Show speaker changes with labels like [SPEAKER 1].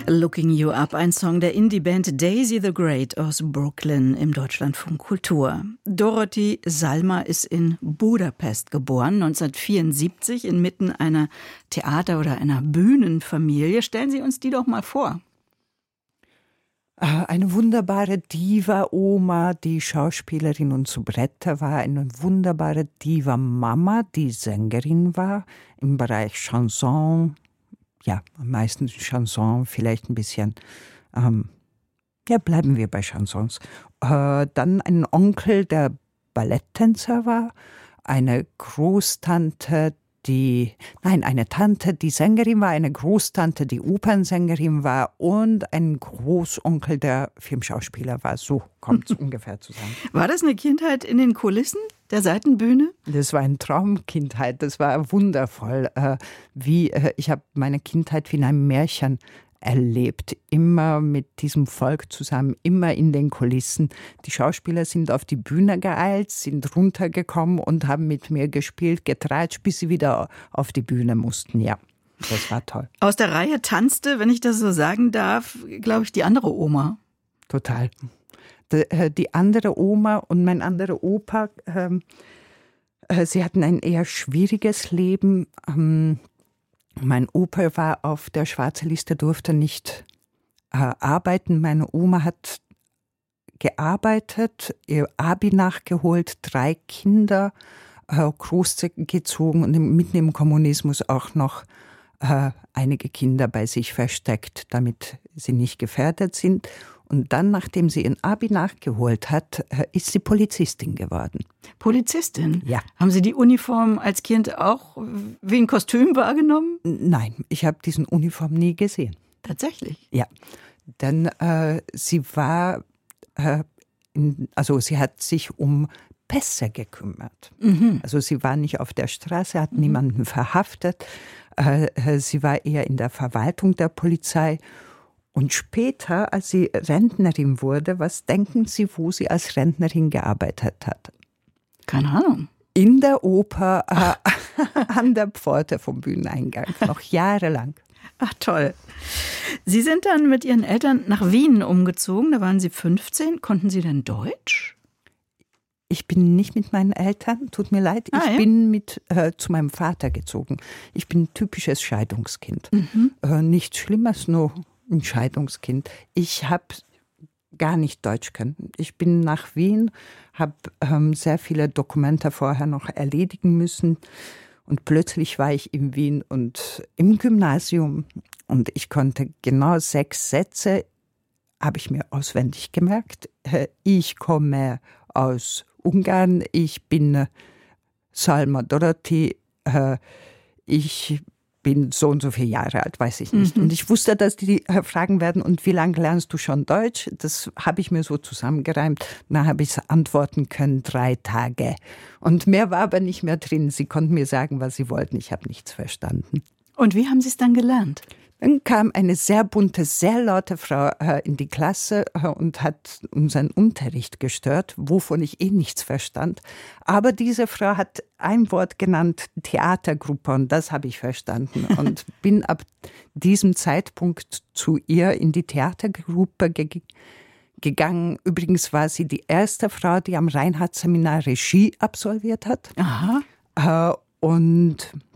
[SPEAKER 1] Looking You Up, ein Song der Indie-Band Daisy the Great aus Brooklyn im Deutschlandfunk Kultur. Dorothy Salma ist in Budapest geboren, 1974, inmitten einer Theater- oder einer Bühnenfamilie. Stellen Sie uns die doch mal vor.
[SPEAKER 2] Eine wunderbare Diva-Oma, die Schauspielerin und Soubrette war. Eine wunderbare Diva-Mama, die Sängerin war im Bereich Chanson. Ja, am meisten Chanson, vielleicht ein bisschen, bleiben wir bei Chansons. Dann ein Onkel, der Balletttänzer war, eine eine Tante, die Sängerin war, eine Großtante, die Opernsängerin war und ein Großonkel, der Filmschauspieler war. So kommt es ungefähr zusammen.
[SPEAKER 1] War das eine Kindheit in den Kulissen der Seitenbühne?
[SPEAKER 2] Das war eine Traumkindheit, das war wundervoll. Ich habe meine Kindheit wie in einem Märchen erlebt, immer mit diesem Volk zusammen, immer in den Kulissen. Die Schauspieler sind auf die Bühne geeilt, sind runtergekommen und haben mit mir gespielt, getratscht, bis sie wieder auf die Bühne mussten. Ja, das war toll.
[SPEAKER 1] Aus der Reihe tanzte, wenn ich das so sagen darf, glaube ich, die andere Oma.
[SPEAKER 2] Total. Die andere Oma und mein anderer Opa, sie hatten ein eher schwieriges Leben. Mein Opa war auf der schwarzen Liste, durfte nicht arbeiten. Meine Oma hat gearbeitet, ihr Abi nachgeholt, 3 Kinder großgezogen und mitten im Kommunismus auch noch einige Kinder bei sich versteckt, damit sie nicht gefährdet sind. Und dann, nachdem sie ihren Abi nachgeholt hat, ist sie Polizistin geworden.
[SPEAKER 1] Polizistin?
[SPEAKER 2] Ja.
[SPEAKER 1] Haben Sie die Uniform als Kind auch wie ein Kostüm wahrgenommen?
[SPEAKER 2] Nein, ich habe diesen Uniform nie gesehen.
[SPEAKER 1] Tatsächlich?
[SPEAKER 2] Ja, denn sie war, sie hat sich um Pässe gekümmert. Mhm. Also sie war nicht auf der Straße, hat niemanden verhaftet. Sie war eher in der Verwaltung der Polizei. Und später, als sie Rentnerin wurde, was denken Sie, wo sie als Rentnerin gearbeitet hat?
[SPEAKER 1] Keine Ahnung.
[SPEAKER 2] In der Oper, an der Pforte vom Bühneneingang, noch jahrelang.
[SPEAKER 1] Ach toll. Sie sind dann mit Ihren Eltern nach Wien umgezogen, da waren Sie 15. Konnten Sie denn Deutsch?
[SPEAKER 2] Ich bin nicht mit meinen Eltern, tut mir leid. Ich bin zu meinem Vater gezogen. Ich bin ein typisches Scheidungskind. Mhm. Nichts Schlimmes, nur ein Scheidungskind. Ich habe gar nicht Deutsch können. Ich bin nach Wien, habe sehr viele Dokumente vorher noch erledigen müssen und plötzlich war ich in Wien und im Gymnasium und ich konnte genau 6 Sätze, habe ich mir auswendig gemerkt. Ich komme aus Ungarn, ich bin Salma Dorothy, ich bin so und so viele Jahre alt, weiß ich nicht. Mhm. Und ich wusste, dass die fragen werden, und wie lange lernst du schon Deutsch? Das habe ich mir so zusammengereimt. Dann habe ich antworten können, 3 Tage. Und mehr war aber nicht mehr drin. Sie konnten mir sagen, was sie wollten. Ich habe nichts verstanden.
[SPEAKER 1] Und wie haben Sie es dann gelernt?
[SPEAKER 2] Dann kam eine sehr bunte, sehr laute Frau in die Klasse und hat unseren Unterricht gestört, wovon ich nichts verstand. Aber diese Frau hat ein Wort genannt, Theatergruppe, und das habe ich verstanden. Und bin ab diesem Zeitpunkt zu ihr in die Theatergruppe gegangen. Übrigens war sie die erste Frau, die am Reinhardt-Seminar Regie absolviert hat.
[SPEAKER 1] Aha.
[SPEAKER 2] Und